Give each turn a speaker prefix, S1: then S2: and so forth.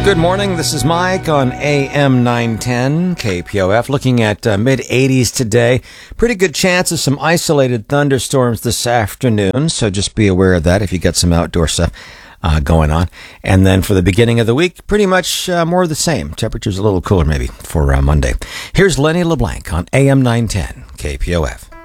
S1: Good morning. This is Mike on AM 910 KPOF. Looking at mid-80s today. Pretty good chance of some isolated thunderstorms this afternoon, so just be aware of that if you got some outdoor stuff going on. And then for the beginning of the week, pretty much more of the same. Temperatures a little cooler maybe for Monday. Here's Lenny LeBlanc on AM 910 KPOF.